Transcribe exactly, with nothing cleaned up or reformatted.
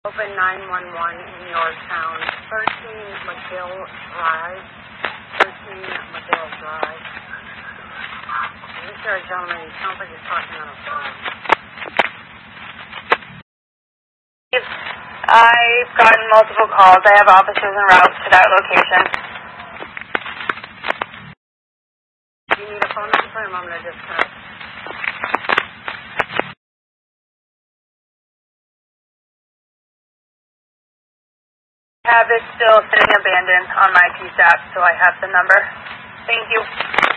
Open nine one one in Yorktown, thirteen McGill Drive, thirteen McGill Drive. Is there a gentleman? He sounds like he's talking on a phone. I've gotten multiple calls. I have officers en route to that location. Do you need a phone number for him? I'm going to disconnect. I have it still sitting abandoned on my P S A P, so I have the number. Thank you.